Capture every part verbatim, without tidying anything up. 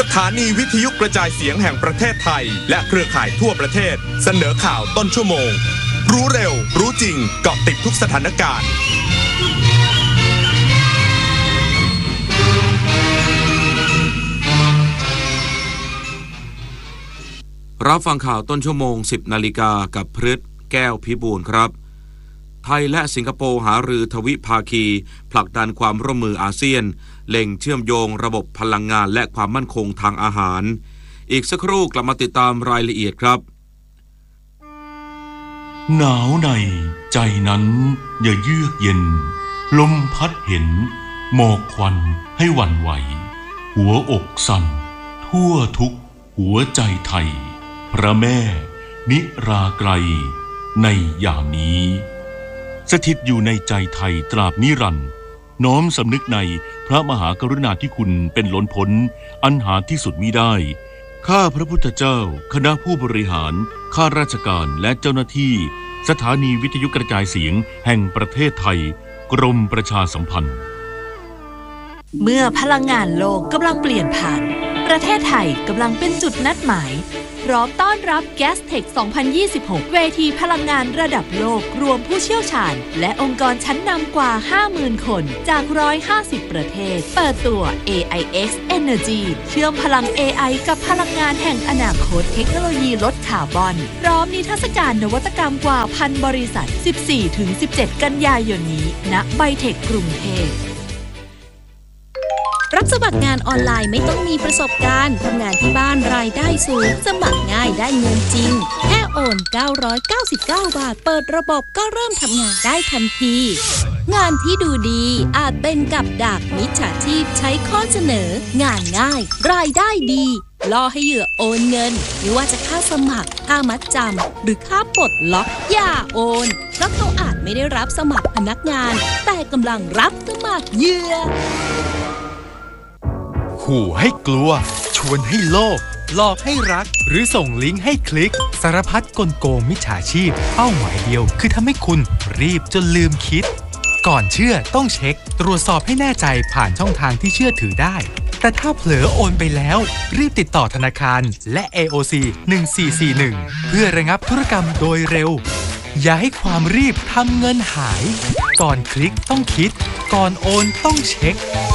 ถานีวิทยุกระจายเสียงแห่งประเทศไทยและเครือข่ายทั่วประเทศเสนอข่าวต้นชั่วโมงรู้เร็วรู้จริงเกาะติดทุกสถานการณ์รับฟังข่าวต้นชั่วโมง สิบนาฬิกากับพฤทธิ์แก้วพิบูลครับไทยและสิงคโปร์หารือทวิภาคีผลักดันความร่วมมืออาเซียนเล็งเชื่อมโยงระบบพลังงานและความมั่นคงทางอาหารอีกสักครู่กลับมาติดตามรายละเอียดครับหนาวในใจนั้นอย่าเยือกเย็นลมพัดเห็นหมอกควันให้หวั่นไหวหัวอกสั่นทั่วทุกหัวใจไทยพระแม่นิราไกรในยามนี้สถิตอยู่ในใจไทยตราบนิรันดร์น้อมสำนึกในพระมหากรุณาธิคุณเป็นล้นพ้นอันหาที่สุดมิได้ข้าพระพุทธเจ้าคณะผู้บริหารข้าราชการและเจ้าหน้าที่สถานีวิทยุกระจายเสียงแห่งประเทศไทยกรมประชาสัมพันธ์เมื่อพลังงานโลกกำลังเปลี่ยนผ่านประเทศไทยกำลังเป็นจุดนัดหมายพร้อมต้อนรับ Gastech สองพันยี่สิบหก เวทีพลังงานระดับโลกรวมผู้เชี่ยวชาญและองค์กรชั้นนำกว่า ห้าหมื่น คนจากหนึ่งร้อยห้าสิบประเทศเปิดตัว เอ ไอ เอ็กซ์ Energy เชื่อมพลัง เอ ไอ กับพลังงานแห่งอนาคตเทคโนโลยีลดคาร์บอนพร้อมนิทรรศการนวัตกรรมกว่าพันบริษัท สิบสี่ถึงสิบเจ็ด กันยายนนี้ณไบเทคกรุงเทพรับสมัครงานออนไลน์ไม่ต้องมีประสบการณ์ทำงานที่บ้านรายได้สูงสมัครง่ายได้เงินจริงแค่โอนเก้าร้อยเก้าสิบเก้าบาทเปิดระบบก็เริ่มทำงานได้ทันทีงานที่ดูดีอาจเป็นกับดักมิจฉาชีพใช้ข้อเสนองานง่ายรายได้ดีล่อให้เหยื่อโอนเงินไม่ว่าจะค่าสมัครค่ามัดจำหรือค่าปลดล็อกอย่าโอนเพราะเขาอาจไม่ได้รับสมัครพนักงานแต่กำลังรับสมัครเหยื่อขู่ให้กลัวชวนให้โลภหลอกให้รักหรือส่งลิงก์ให้คลิกสารพัดกลโกงมิจฉาชีพเป้าหมายเดียวคือทำให้คุณรีบจนลืมคิดก่อนเชื่อต้องเช็คตรวจสอบให้แน่ใจผ่านช่องทางที่เชื่อถือได้แต่ถ้าเผลอโอนไปแล้วรีบติดต่อธนาคารและ เอ โอ ซี หนึ่งสี่สี่หนึ่งเพื่อระงับธุรกรรมโดยเร็วอย่าให้ความรีบทำเงินหายก่อนคลิกต้องคิดก่อนโอนต้องเช็ค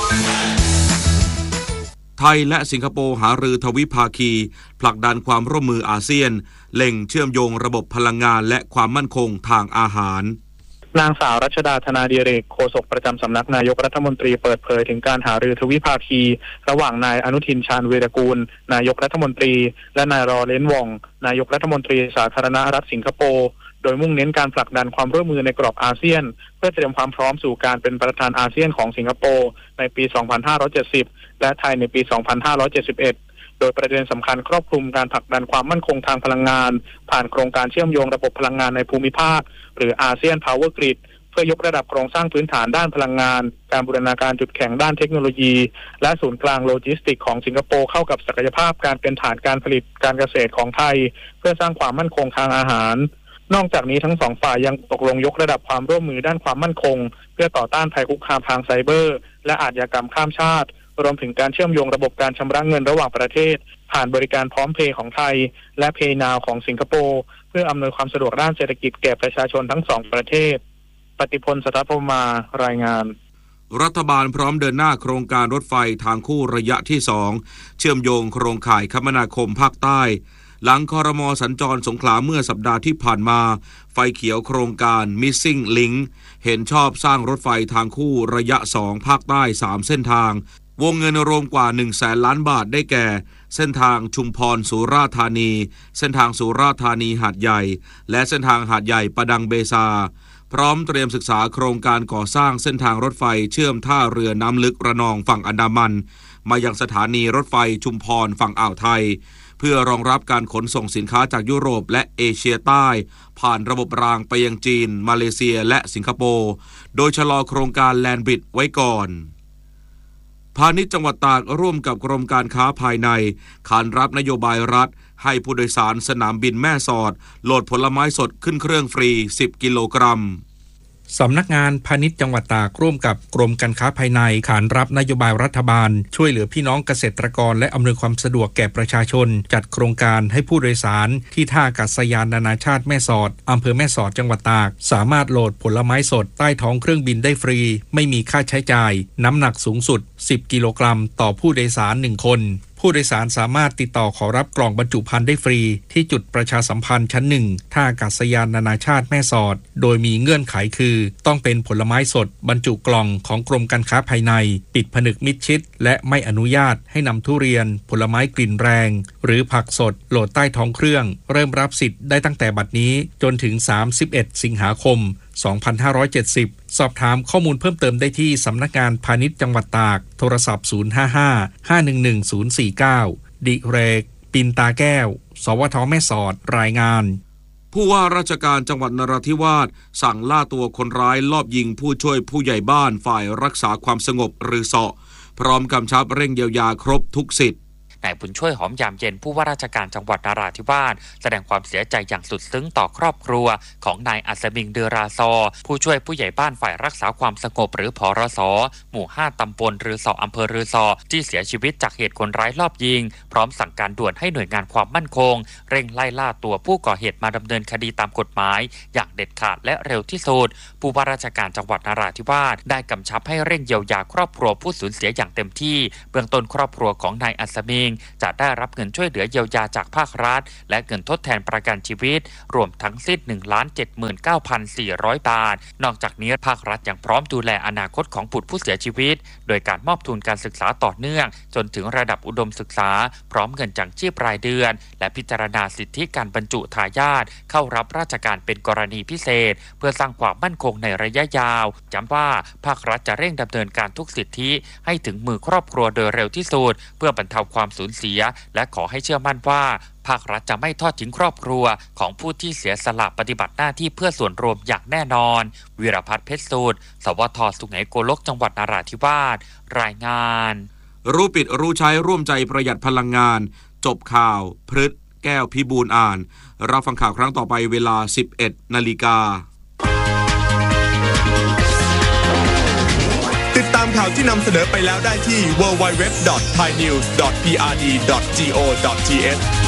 ไทยและสิงคโปร์หารือทวิภาคีผลักดันความร่วมมืออาเซียนเล็งเชื่อมโยงระบบพลังงานและความมั่นคงทางอาหารนางสาวรัชดาธนาดิเรกโฆษกประจำสำนักนายกรัฐมนตรีเปิดเผยถึงการหารือทวิภาคีระหว่างนายอนุทินชาญวีรกูลนายกรัฐมนตรีและนายรอเลนว่องนายกรัฐมนตรีสาธารณรัฐสิงคโปร์โดยมุ่งเน้นการผลักดันความร่วมมือในกรอบอาเซียนเพื่อเตรียมความพร้อมสู่การเป็นประธานอาเซียนของสิงคโปร์ในปี สองพันห้าร้อยเจ็ดสิบ และไทยในปี สองพันห้าร้อยเจ็ดสิบเอ็ด โดยประเด็นสำคัญครอบคลุมการผลักดันความมั่นคงทางพลังงานผ่านโครงการเชื่อมโยงระบบพลังงานในภูมิภาคหรืออาเซียน Power Grid เพื่อยกระดับโครงสร้างพื้นฐานด้านพลังงานการบูรณาการจุดแข็งด้านเทคโนโลยีและศูนย์กลางโลจิสติกของสิงคโปร์เข้ากับศักยภาพการเป็นฐานการผลิตการเกษตรของไทยเพื่อสร้างความมั่นคงทางอาหารนอกจากนี้ทั้งสองฝ่ายยังตกลงยกระดับความร่วมมือด้านความมั่นคงเพื่อต่อต้านภัยคุกคามทางไซเบอร์และอาชญากรรมข้ามชาติรวมถึงการเชื่อมโยงระบบการชำระเงินระหว่างประเทศผ่านบริการพร้อมเพย์ของไทยและเพย์นาวของสิงคโปร์เพื่ออำนวยความสะดวกด้านเศรษฐกิจแก่ประชาชนทั้งสองประเทศปฏิพล สถาพมารายงานรัฐบาลพร้อมเดินหน้าโครงการรถไฟทางคู่ระยะที่สองเชื่อมโยงโครงข่ายคมนาคมภาคใต้หลังครม.สัญจรสงขลาเมื่อสัปดาห์ที่ผ่านมาไฟเขียวโครงการ Missing Link เห็นชอบสร้างรถไฟทางคู่ระยะสองภาคใต้สามเส้นทางวงเงินรวมกว่า หนึ่งแสนล้านบาทได้แก่เส้นทางชุมพรสุราษฎร์ธานีเส้นทางสุราษฎร์ธานีหาดใหญ่และเส้นทางหาดใหญ่ประดังเบซาพร้อมเตรียมศึกษาโครงการก่อสร้างเส้นทางรถไฟเชื่อมท่าเรือน้ำลึกระนองฝั่งอันดามันมายังสถานีรถไฟชุมพรฝั่งอ่าวไทยเพื่อรองรับการขนส่งสินค้าจากยุโรปและเอเชียใต้ผ่านระบบรางไปยังจีนมาเลเซียและสิงคโปร์โดยชะลอโครงการแลนด์บริดจ์ไว้ก่อนพาณิชย์จังหวัดตากร่วมกับกรมการค้าภายในขานรับนโยบายรัฐให้ผู้โดยสารสนามบินแม่สอดโหลดผลไม้สดขึ้นเครื่องฟรีสิบกิโลกรัมสำนักงานพาณิชย์จังหวัดตากร่วมกับกรมการค้าภายในขานรับนโยบายรัฐบาลช่วยเหลือพี่น้องเกษตรกรและอำนวยความสะดวกแก่ประชาชนจัดโครงการให้ผู้โดยสารที่ท่าอากาศยานนานาชาติแม่สอดอำเภอแม่สอดจังหวัดตากสามารถโหลดผลไม้สดใต้ท้องเครื่องบินได้ฟรีไม่มีค่าใช้จ่ายน้ำหนักสูงสุดสิบกิโลกรัมต่อผู้โดยสารหนึ่งคนผู้โดยสารสามารถติดต่อขอรับกล่องบรรจุภัณฑ์ได้ฟรีที่จุดประชาสัมพันธ์ชั้นหนึ่งท่าอากาศยานนานาชาติแม่สอดโดยมีเงื่อนไขคือต้องเป็นผลไม้สดบรรจุกล่องของกรมการค้าภายในปิดผนึกมิดชิดและไม่อนุญาตให้นำทุเรียนผลไม้กลิ่นแรงหรือผักสดโหลดใต้ท้องเครื่องเริ่มรับสิทธิ์ได้ตั้งแต่บัดนี้จนถึงสามสิบเอ็ดสิงหาคมสองพันห้าร้อยเจ็ดสิบสอบถามข้อมูลเพิ่มเติมได้ที่สำนักงานพาณิชย์จังหวัดตากโทรศัพท์ศูนย์ ห้า ห้า ห้า หนึ่ง หนึ่ง ศูนย์ สี่ เก้าดิเรกปินตาแก้วสวทแม่สอดรายงานผู้ว่าราชการจังหวัดนราธิวาสสั่งล่าตัวคนร้ายลอบยิงผู้ช่วยผู้ใหญ่บ้านฝ่ายรักษาความสงบหรือสอพร้อมกำชับเร่งเยียวยาครบทุกสิทธิ์นายบุญช่วยหอมยามเย็นผู้ว่าราชการจังหวัดนราธิวาสแสดงความเสียใจอย่างสุดซึ้งต่อครอบครัวของนายอัศมิงเดือราซอผู้ช่วยผู้ใหญ่บ้านฝ่ายรักษาความสงบหรือผรส.หมู่ห้าตำบลรือสออำเภอรือสอที่เสียชีวิตจากเหตุคนร้ายลอบยิงพร้อมสั่งการด่วนให้หน่วยงานความมั่นคงเร่งไล่ล่าตัวผู้ก่อเหตุมาดำเนินคดีตามกฎหมายอย่างเด็ดขาดและเร็วที่สุดผู้ว่าราชการจังหวัดนราธิวาสได้กำชับให้เร่งเยียวยาครอบครัวผู้สูญเสียอย่างเต็มที่เบื้องต้นครอบครัวของนายอัศมิงจะได้รับเงินช่วยเหลือเยียวยาจากภาครัฐและเงินทดแทนประกันชีวิตรวมทั้งสิ้น หนึ่งล้าน เจ็ดหมื่นเก้าพันสี่ร้อย บาทนอกจากนี้ภาครัฐยังพร้อมดูแลอนาคตของบุตรผู้เสียชีวิตโดยการมอบทุนการศึกษาต่อเนื่องจนถึงระดับอุดมศึกษาพร้อมเงินจังชีพรายเดือนและพิจารณาสิทธิการบรรจุทายาทเข้ารับราชการเป็นกรณีพิเศษเพื่อสร้างความมั่นคงในระยะยาวย้ำว่าภาครัฐจะเร่งดำเนินการทุกสิทธิให้ถึงมือครอบครัวโดยเร็วที่สุดเพื่อบรรเทาความสูญเสียและขอให้เชื่อมั่นว่าภาครัฐจะไม่ทอดทิ้งครอบครัวของผู้ที่เสียสละปฏิบัติหน้าที่เพื่อส่วนรวมอย่างแน่นอนวีรพัฒน์เพชรสูตรสวทสุไหงโกลกจังหวัดนราธิวาสรายงานรู้ปิดรู้ใช้ร่วมใจประหยัดพลังงานจบข่าวพฤษแก้วพิบูลอ่านรับฟังข่าวครั้งต่อไปเวลา สิบเอ็ดนาฬิกาติดตามข่าวที่นำเสนอไปแล้วได้ที่ ดับเบิลยู ดับเบิลยู ดับเบิลยู ดอท ไทยนิวส์ ดอท พี อาร์ ดี ดอท จี โอ ดอท ที เอช